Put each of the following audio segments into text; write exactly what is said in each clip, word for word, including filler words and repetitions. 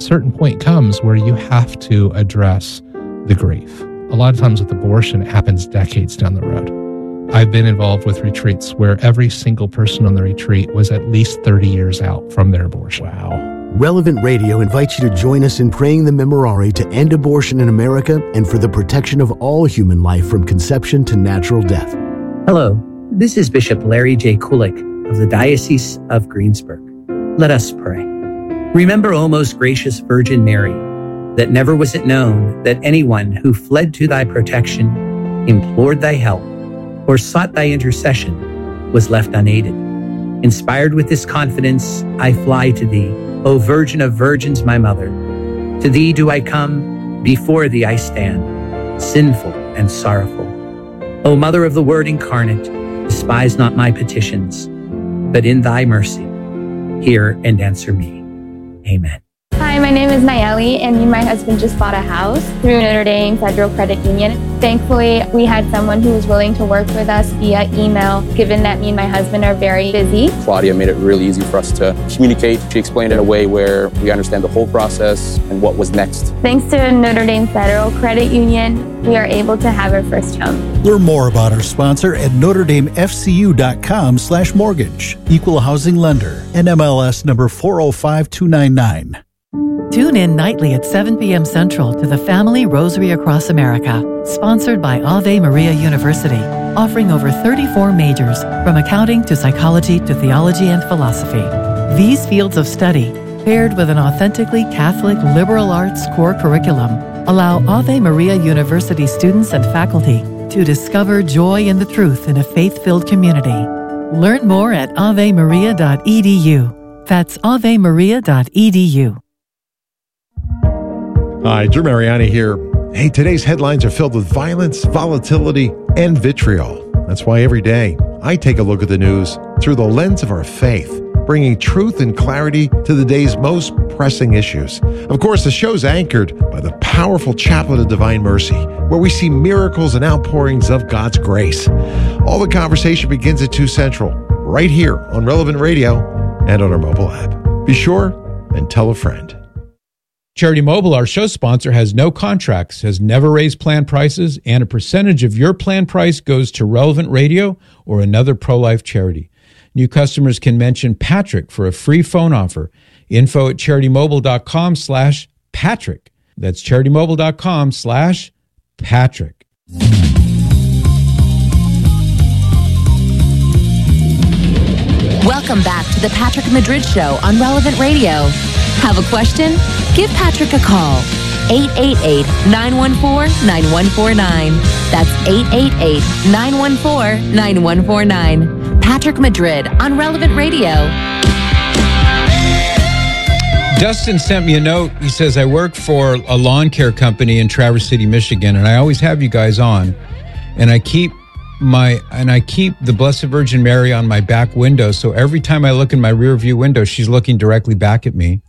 certain point comes where you have to address the grief. A lot of times with abortion, it happens decades down the road. I've been involved with retreats where every single person on the retreat was at least thirty years out from their abortion. Wow. Relevant Radio invites you to join us in praying the Memorare to end abortion in America and for the protection of all human life from conception to natural death. Hello, this is Bishop Larry J. Kulik of the Diocese of Greensburg. Let us pray. Remember, O most gracious Virgin Mary, that never was it known that anyone who fled to thy protection, implored thy help, or sought thy intercession was left unaided. Inspired with this confidence, I fly to thee, O Virgin of Virgins, my mother. To thee do I come, before thee I stand, sinful and sorrowful. O Mother of the Word incarnate, despise not my petitions, but in thy mercy, hear and answer me. Amen. Hi, my name is Nayeli, and me and my husband just bought a house through Notre Dame Federal Credit Union. Thankfully, we had someone who was willing to work with us via email, given that me and my husband are very busy. Claudia made it really easy for us to communicate. She explained it in a way where we understand the whole process and what was next. Thanks to Notre Dame Federal Credit Union, we are able to have our first home. Learn more about our sponsor at NotreDameFCU.com slash mortgage. Equal housing lender. N M L S number four oh five two nine nine. Tune in nightly at seven p.m. Central to the Family Rosary Across America, sponsored by Ave Maria University, offering over thirty-four majors, from accounting to psychology to theology and philosophy. These fields of study, paired with an authentically Catholic liberal arts core curriculum, allow Ave Maria University students and faculty to discover joy in the truth in a faith-filled community. Learn more at ave maria dot e d u. That's ave maria dot e d u. Hi, Drew Mariani here. Hey, today's headlines are filled with violence, volatility, and vitriol. That's why every day I take a look at the news through the lens of our faith, bringing truth and clarity to the day's most pressing issues. Of course, the show's anchored by the powerful Chaplet of Divine Mercy, where we see miracles and outpourings of God's grace. All the conversation begins at two Central, right here on Relevant Radio and on our mobile app. Be sure and tell a friend. Charity Mobile, our show sponsor, has no contracts, has never raised plan prices, and a percentage of your plan price goes to Relevant Radio or another pro-life charity. New customers can mention Patrick for a free phone offer. Info at CharityMobile.com slash Patrick. That's CharityMobile.com slash Patrick. Welcome back to the Patrick Madrid Show on Relevant Radio. Have a question? Give Patrick a call. eight eight eight, nine one four, nine one four nine. That's eight eight eight, nine one four, nine one four nine. Patrick Madrid on Relevant Radio. Dustin sent me a note. He says, I work for a lawn care company in Traverse City, Michigan, and I always have you guys on. And I keep my and I keep the Blessed Virgin Mary on my back window. So every time I look in my rear view window, she's looking directly back at me.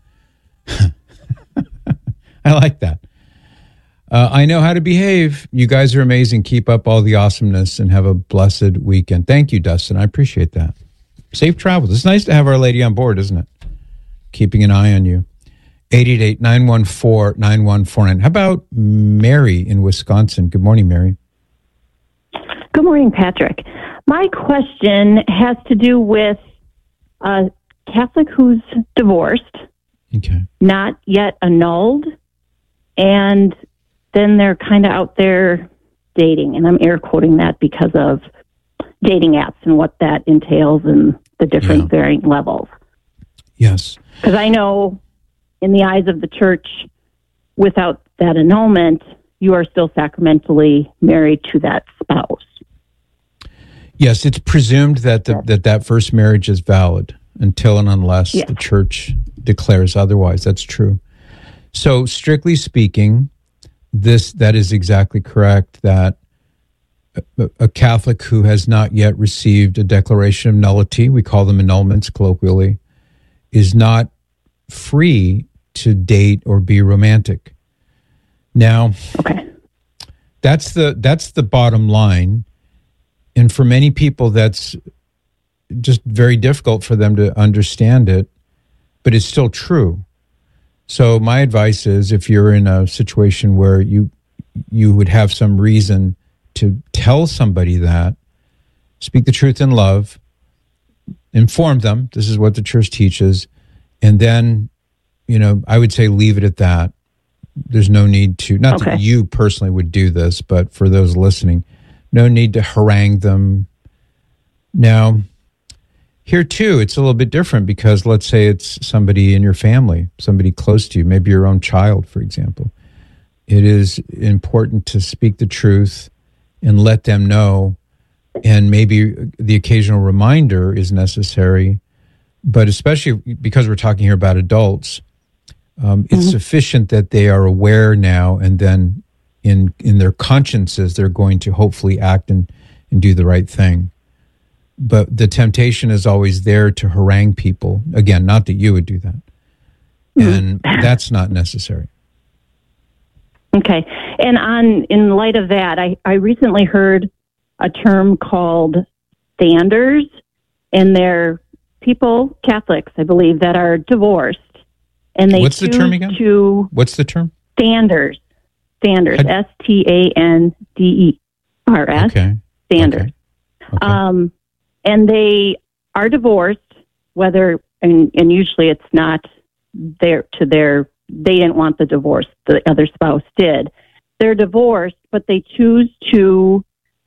I like that. Uh, I know how to behave. You guys are amazing. Keep up all the awesomeness and have a blessed weekend. Thank you, Dustin. I appreciate that. Safe travels. It's nice to have Our Lady on board, isn't it? Keeping an eye on you. eight eight eight, nine one four, nine one four nine. How about Mary in Wisconsin? Good morning, Mary. Good morning, Patrick. My question has to do with a Catholic who's divorced, okay, not yet annulled, and then they're kind of out there dating. And I'm air quoting that because of dating apps and what that entails and the different yeah. varying levels. Yes. Because I know in the eyes of the church, without that annulment, you are still sacramentally married to that spouse. Yes, it's presumed that the, that, that first marriage is valid until and unless yes. the church declares otherwise. That's true. So strictly speaking, this that is exactly correct, that a, a Catholic who has not yet received a declaration of nullity, we call them annulments colloquially, is not free to date or be romantic. Now, okay. that's the that's the bottom line. And for many people, that's just very difficult for them to understand it, but it's still true. So my advice is, if you're in a situation where you you would have some reason to tell somebody that, speak the truth in love, inform them, this is what the church teaches, and then, you know, I would say leave it at that. There's no need to, not Okay. that you personally would do this, but for those listening, no need to harangue them. Now, here too, it's a little bit different because let's say it's somebody in your family, somebody close to you, maybe your own child, for example. It is important to speak the truth and let them know, and maybe the occasional reminder is necessary, but especially because we're talking here about adults, um, it's mm-hmm. sufficient that they are aware now, and then in in their consciences, they're going to hopefully act and, and do the right thing. But the temptation is always there to harangue people. Again, not that you would do that. And that's not necessary. Okay. And on in light of that, I, I recently heard a term called standers, and they're people, Catholics, I believe, that are divorced. And they What's the term again? To What's the term? Standers. Standers. S T A N D E R S. Okay. Standers. Okay. Okay. Um, and they are divorced, whether, and, and usually it's not their, to their, they didn't want the divorce, the other spouse did. They're divorced, but they choose to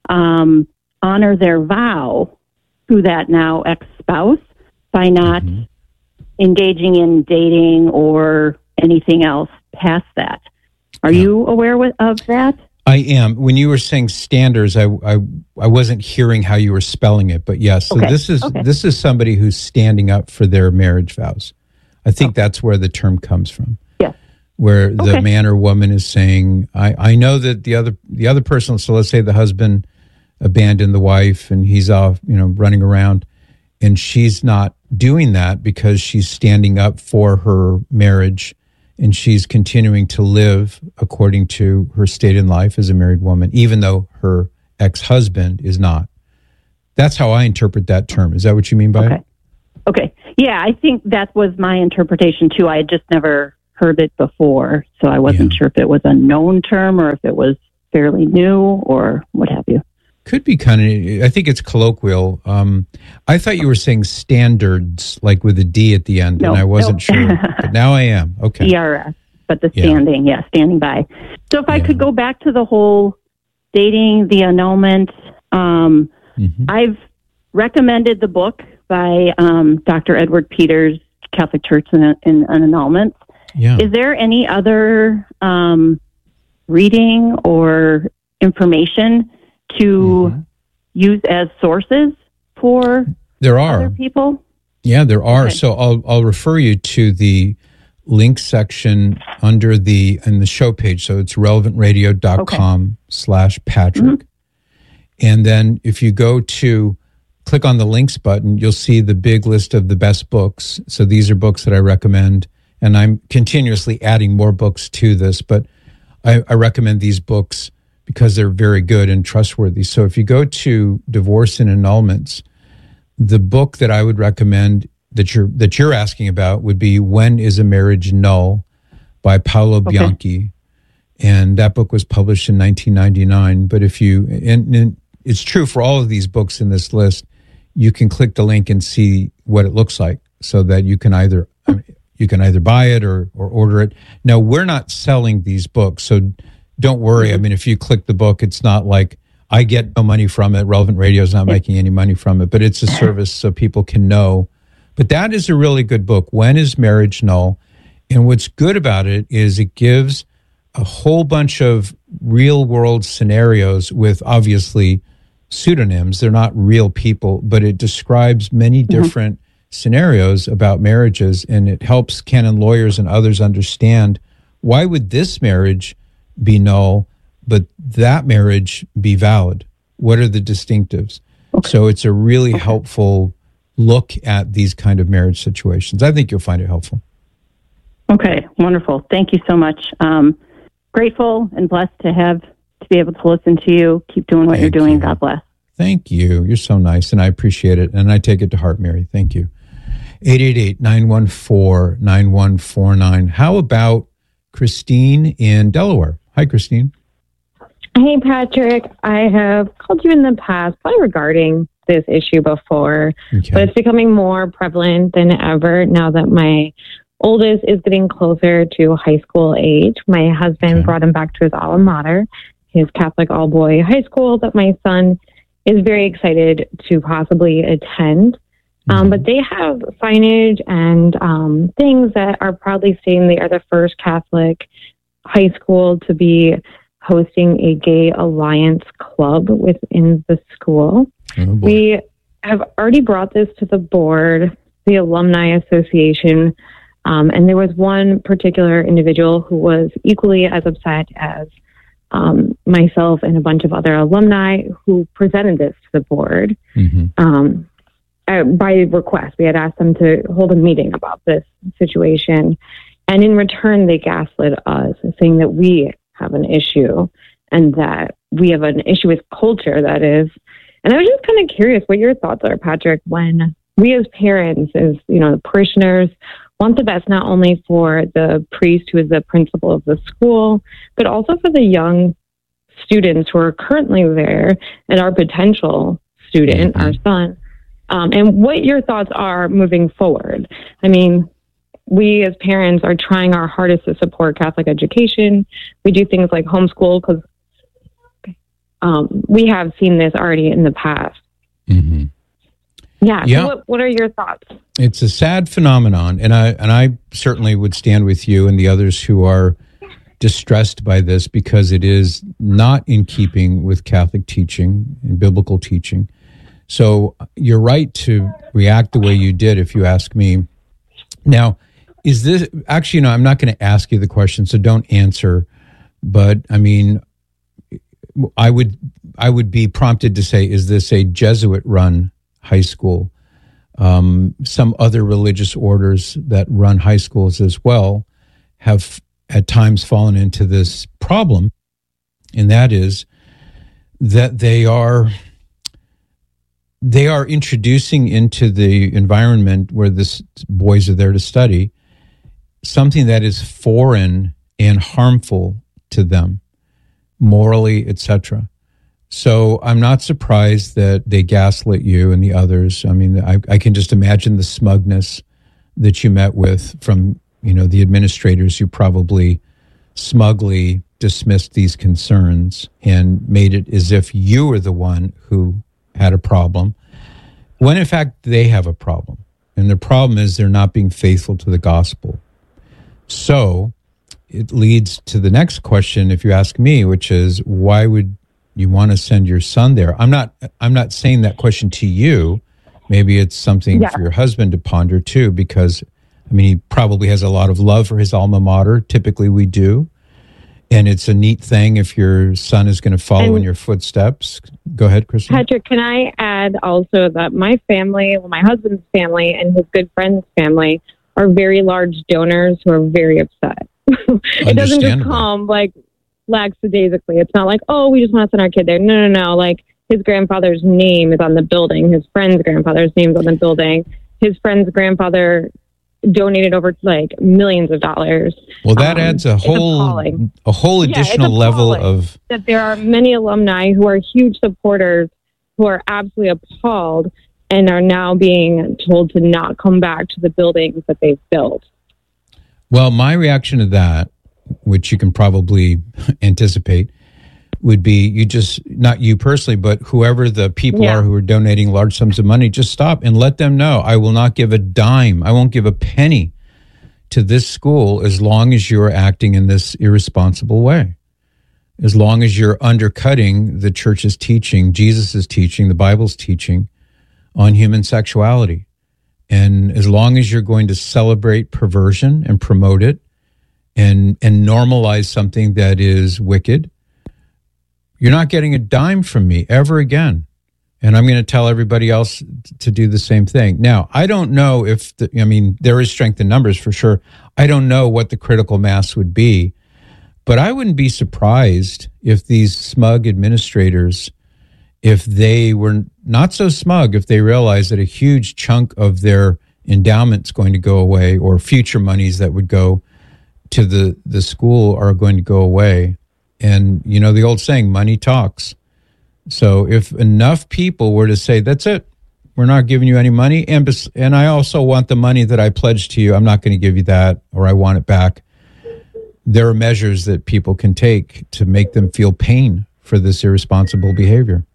um, honor their vow to that now ex-spouse by not mm-hmm. engaging in dating or anything else past that. Are yeah. you aware of that? I am. When you were saying standards, I, I I wasn't hearing how you were spelling it, but yes. So okay. this is okay. this is somebody who's standing up for their marriage vows. I think okay. that's where the term comes from. Yes. Where the okay. man or woman is saying, I, I know that the other the other person, so let's say the husband abandoned the wife and he's off, you know, running around, and she's not doing that because she's standing up for her marriage, and she's continuing to live according to her state in life as a married woman, even though her ex-husband is not. That's how I interpret that term. Is that what you mean by okay. it? Okay. Yeah, I think that was my interpretation too. I had just never heard it before, so I wasn't yeah. sure if it was a known term or if it was fairly new or what have you. Could be kind of, I think it's colloquial. Um, I thought you were saying standards, like with a D at the end, no, and I wasn't no. sure. But now I am. Okay. E R S, but the standing, yeah, yeah standing by. So if yeah. I could go back to the whole dating, the annulment, um, mm-hmm. I've recommended the book by um, Doctor Edward Peters, Catholic Church and, and, and Annulments. Yeah. Is there any other um, reading or information to mm-hmm. use as sources for there are other people? Yeah, there are. Okay. So I'll I'll refer you to the link section under the in the show page. So it's relevant radio dot com okay. slash Patrick. Mm-hmm. And then if you go to click on the links button, you'll see the big list of the best books. So these are books that I recommend, and I'm continuously adding more books to this, but I, I recommend these books because they're very good and trustworthy. So if you go to Divorce and Annulments, the book that I would recommend that you're that you're asking about would be When is a Marriage Null by Paolo okay. Bianchi. And that book was published in nineteen ninety-nine. But if you, and, and it's true for all of these books in this list, you can click the link and see what it looks like so that you can either you can either buy it or, or order it. Now, we're not selling these books, so don't worry. I mean, if you click the book, it's not like I get no money from it. Relevant Radio is not making any money from it, but it's a service so people can know. But that is a really good book, When is Marriage Null? And what's good about it is it gives a whole bunch of real world scenarios with obviously pseudonyms. They're not real people, but it describes many different mm-hmm. scenarios about marriages, and it helps canon lawyers and others understand why would this marriage be null, but that marriage be valid? What are the distinctives? Okay. So it's a really okay. helpful look at these kind of marriage situations. I think you'll find it helpful. Okay, wonderful. Thank you so much. Um, grateful and blessed to have to be able to listen to you. Keep doing what Thank you're doing. You. God bless. Thank you. You're so nice, and I appreciate it, and I take it to heart, Mary. Thank you. eight eight eight, nine one four, nine one four nine. How about Christine in Delaware? Hi, Christine. Hey, Patrick. I have called you in the past, probably regarding this issue before, okay. but it's becoming more prevalent than ever now that my oldest is getting closer to high school age. My husband okay. brought him back to his alma mater, his Catholic all-boy high school that my son is very excited to possibly attend. Mm-hmm. Um, but they have signage and um, things that are proudly stating they are the first Catholic high school to be hosting a gay alliance club within the school. Oh, we have already brought this to the board, the Alumni Association, um, and there was one particular individual who was equally as upset as um, myself and a bunch of other alumni who presented this to the board. Mm-hmm. Um, uh, by request, we had asked them to hold a meeting about this situation, and in return, they gaslit us, saying that we have an issue and that we have an issue with culture, that is. And I was just kind of curious what your thoughts are, Patrick, when we as parents, as, you know, the parishioners, want the best not only for the priest who is the principal of the school, but also for the young students who are currently there and our potential student, mm-hmm. our son, um, and what your thoughts are moving forward. I mean, we as parents are trying our hardest to support Catholic education. We do things like homeschool because um, we have seen this already in the past. Mm-hmm. Yeah. yeah. So what, what are your thoughts? It's a sad phenomenon, and I and I certainly would stand with you and the others who are distressed by this because it is not in keeping with Catholic teaching and biblical teaching. So you're right to react the way you did, if you ask me. Now, is this actually, no, I'm not going to ask you the question, so don't answer. But I mean, I would, I would be prompted to say, is this a Jesuit run high school? Um, some other religious orders that run high schools as well have at times fallen into this problem. And that is that they are, they are introducing into the environment where the boys are there to study something that is foreign and harmful to them, morally, et cetera. So I'm not surprised that they gaslit you and the others. I mean, I, I can just imagine the smugness that you met with from, you know, the administrators who probably smugly dismissed these concerns and made it as if you were the one who had a problem, when in fact they have a problem. And the problem is they're not being faithful to the gospel. So it leads to the next question, if you ask me, which is, why would you want to send your son there? I'm not I'm not saying that question to you. Maybe it's something yeah. for your husband to ponder too, because, I mean, he probably has a lot of love for his alma mater. Typically we do. And it's a neat thing if your son is going to follow and in your footsteps. Go ahead, Christine. Patrick, can I add also that my family, well, my husband's family and his good friend's family are very large donors who are very upset. It doesn't just come like lackadaisically. It's not like, oh, we just want to send our kid there. No, no, no. Like, his grandfather's name is on the building. His friend's grandfather's name is on the building. His friend's grandfather donated over like millions of dollars. Well, that um, adds a whole a whole additional yeah, level of that. There are many alumni who are huge supporters who are absolutely appalled and are now being told to not come back to the buildings that they've built. Well, my reaction to that, which you can probably anticipate, would be you just, not you personally, but whoever the people yeah. are who are donating large sums of money, just stop and let them know, I will not give a dime. I won't give a penny to this school as long as you're acting in this irresponsible way. As long as you're undercutting the church's teaching, Jesus' teaching, the Bible's teaching on human sexuality. And as long as you're going to celebrate perversion and promote it and, and normalize something that is wicked, you're not getting a dime from me ever again. And I'm going to tell everybody else to do the same thing. Now, I don't know if, the, I mean, there is strength in numbers for sure. I don't know what the critical mass would be, but I wouldn't be surprised if these smug administrators, if they were not so smug, if they realized that a huge chunk of their endowment's going to go away, or future monies that would go to the, the school are going to go away. And, you know, the old saying, money talks. So if enough people were to say, that's it, we're not giving you any money, and, and I also want the money that I pledged to you, I'm not going to give you that, or I want it back. There are measures that people can take to make them feel pain for this irresponsible behavior.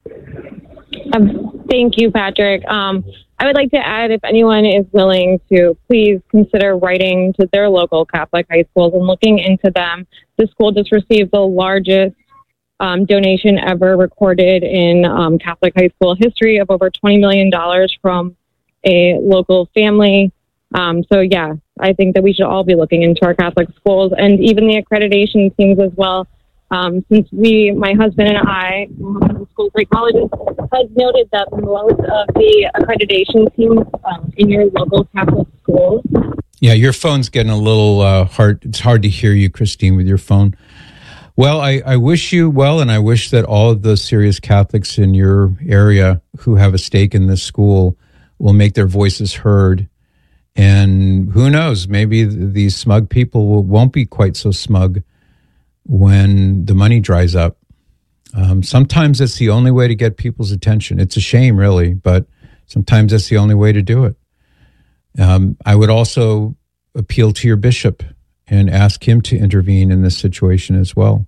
Um, thank you, Patrick. Um, I would like to add, if anyone is willing to, please consider writing to their local Catholic high schools and looking into them. The school just received the largest um, donation ever recorded in um, Catholic high school history of over twenty million dollars from a local family. Um, so, yeah, I think that we should all be looking into our Catholic schools and even the accreditation teams as well. Um, since we, my husband and I, the school psychologist, had noted that most of the accreditation teams um, in your local Catholic schools. Yeah, your phone's getting a little uh, hard. It's hard to hear you, Christine, with your phone. Well, I, I wish you well, and I wish that all of the serious Catholics in your area who have a stake in this school will make their voices heard. And who knows, maybe these smug people will, won't be quite so smug when the money dries up. Um, sometimes it's the only way to get people's attention. It's a shame, really, but sometimes that's the only way to do it. Um, I would also appeal to your bishop and ask him to intervene in this situation as well.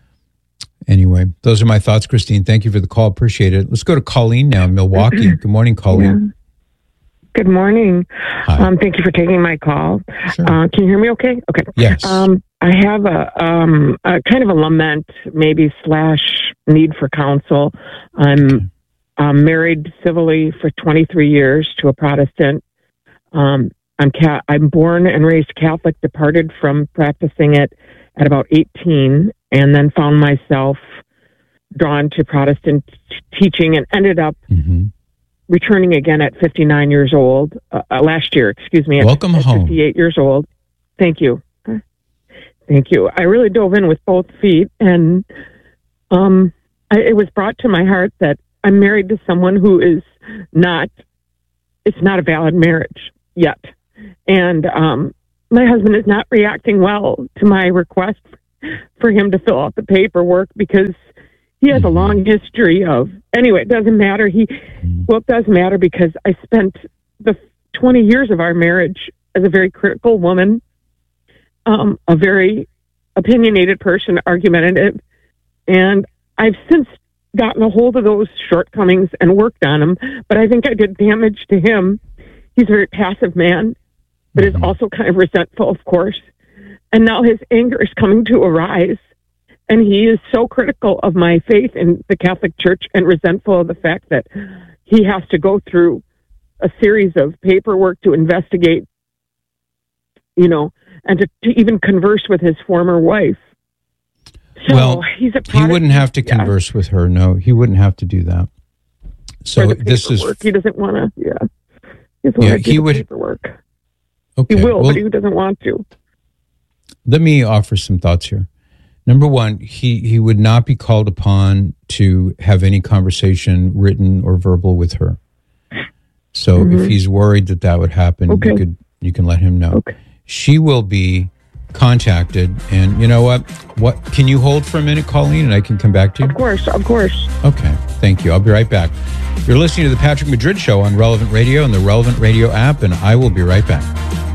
Anyway, those are my thoughts, Christine. Thank you for the call. Appreciate it. Let's go to Colleen now in Milwaukee. Good morning, Colleen. Yeah. Good morning. Um, thank you for taking my call. Sure. Uh, can you hear me okay? Okay. Yes. Um, I have a, um, a kind of a lament, maybe slash need for counsel. I'm um, married civilly for twenty-three years to a Protestant. Um, I'm ca- I'm born and raised Catholic, departed from practicing it at about eighteen, and then found myself drawn to Protestant t- teaching and ended up mm-hmm. returning again at fifty-nine years old, uh, uh, last year, excuse me. At, Welcome at home. fifty-eight years old. Thank you. Thank you. I really dove in with both feet, and um, I, it was brought to my heart that I'm married to someone who is not, it's not a valid marriage yet. And um, my husband is not reacting well to my request for him to fill out the paperwork because he has a long history of, anyway, it doesn't matter. He, well, it does matter because I spent the twenty years of our marriage as a very critical woman, um, a very opinionated person, argumentative. And I've since gotten a hold of those shortcomings and worked on them, but I think I did damage to him. He's a very passive man, but is also kind of resentful, of course. And now his anger is coming to a rise. And he is so critical of my faith in the Catholic Church and resentful of the fact that he has to go through a series of paperwork to investigate, you know, and to, to even converse with his former wife. So well, he's a he wouldn't have to converse yeah. with her. No, he wouldn't have to do that. So this is... He doesn't want to, yeah. He, yeah, he would... Paperwork. Okay. He will, well, but he doesn't want to. Let me offer some thoughts here. Number one, he, he would not be called upon to have any conversation, written or verbal, with her. So mm-hmm. if he's worried that that would happen, okay. you could you can let him know. Okay. She will be contacted, and you know what? What can you hold for a minute, Colleen, and I can come back to you? Of course, of course. Okay, thank you. I'll be right back. You're listening to the Patrick Madrid Show on Relevant Radio and the Relevant Radio app, and I will be right back.